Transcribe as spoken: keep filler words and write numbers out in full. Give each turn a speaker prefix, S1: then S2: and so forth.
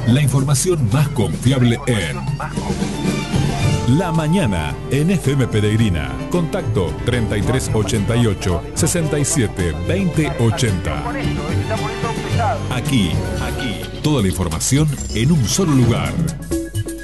S1: La información más confiable en La Mañana en F M Peregrina. Contacto treinta y tres ochenta y ocho, sesenta y siete, veinte ochenta. Aquí, aquí, toda la información en un solo lugar.